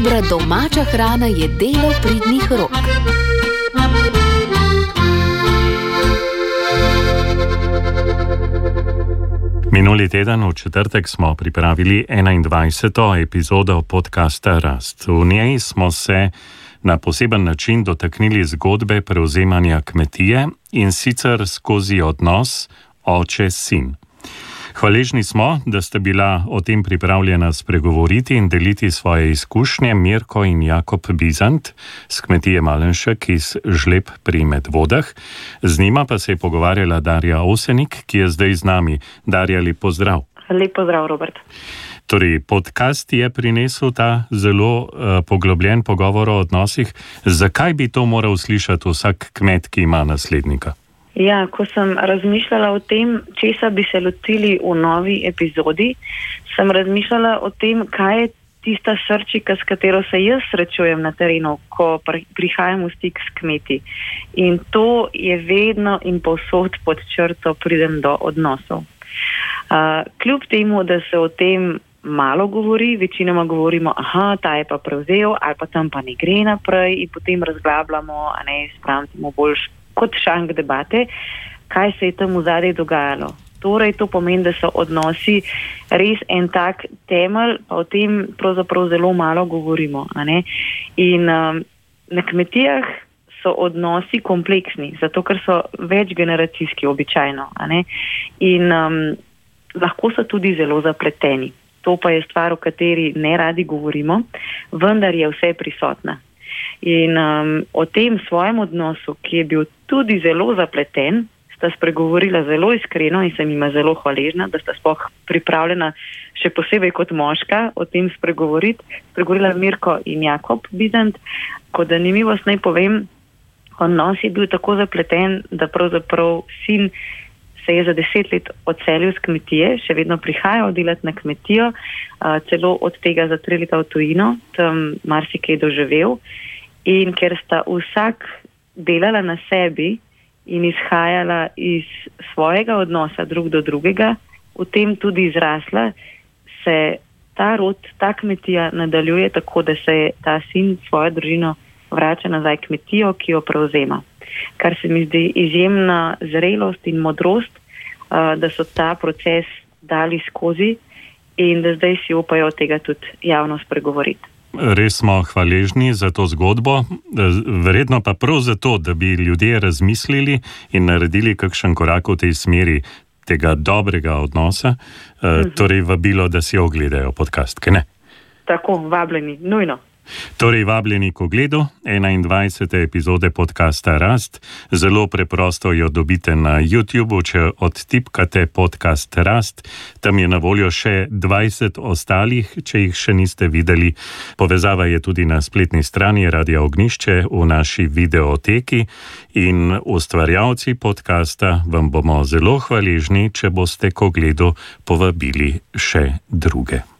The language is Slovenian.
Dobra domača hrana je delo pridnih rok. Minuli teden v četrtek smo pripravili 21. epizodo podcasta Rast. V njej smo se na poseben način dotaknili zgodbe prevzemanja kmetije in sicer skozi odnos oče-sin. Hvaležni smo, da ste bila o tem pripravljena spregovoriti in deliti svoje izkušnje Mirko in Jakob Bizant z kmetije Malenšek iz Žleb pri Medvodah. Z njima pa se je pogovarjala Darja Osenik, ki je zdaj z nami. Darja, lep pozdrav. Lep pozdrav, Robert. Torej, podcast je prinesel ta zelo poglobljen pogovor o odnosih. Zakaj bi to moral slišati vsak kmet, ki ima naslednika? Ja, ko sem razmišljala o tem, česa bi se lotili v novi epizodi, sem razmišljala o tem, kaj je tista srčika, s katero se jaz srečujem na terenu, ko prihajam v stik s kmeti. In to je vedno in povsod pod črto pridem do odnosov. Kljub temu, da se o tem malo govori, večinoma govorimo, ta je pa prevzel, ali pa tam pa ne gre naprej in potem razglabljamo, spravimo boljš kot šank debate, kaj se je tam v zadnje dogajalo. Torej, to pomeni, da so odnosi res en tak temelj, pa o tem pravzaprav zelo malo govorimo. In na kmetijah so odnosi kompleksni, zato ker so večgeneracijski običajno. In lahko so tudi zelo zapleteni. To pa je stvar, o kateri ne radi govorimo, vendar je vse prisotna. In o tem svojem odnosu, ki je bil tudi zelo zapleten, sta spregovorila zelo iskreno in sem jima zelo hvaležna, da sta sploh pripravljena, še posebej kot moška, o tem spregovoriti. Spregovorila Mirko in Jakob Bizant. Kot zanimivost naj povem, odnos je bil tako zapleten, da pravzaprav sin se je za 10 let odselil z kmetije, še vedno prihaja delati na kmetijo, celo od tega za 3 leta v tujino, tam marsikaj doživel. In ker sta vsak delala na sebi in izhajala iz svojega odnosa drug do drugega, v tem tudi izrasla, se ta rod, ta kmetija nadaljuje tako, da se je ta sin svojo družino vrača nazaj kmetijo, ki jo prevzema. Kar se mi zdi izjemna zrelost in modrost, da so ta proces dali skozi in da zdaj si upajo tega tudi javno spregovoriti. Res smo hvaležni za to zgodbo, verjetno pa prav zato, da bi ljudje razmislili in naredili kakšen korak v tej smeri tega dobrega odnosa, torej vabilo, da si ogledajo podcast, kaj ne? Tako, vabljeni, nujno. Torej, vabljeni k ogledu 21. epizode podcasta Rast. Zelo preprosto jo dobite na YouTubeu, če odtipkate podcast Rast. Tam je na voljo še 20 ostalih, če jih še niste videli. Povezava je tudi na spletni strani Radia Ognjišče v naši videoteki in ustvarjalci podcasta vam bomo zelo hvaležni, če boste k ogledu povabili še druge.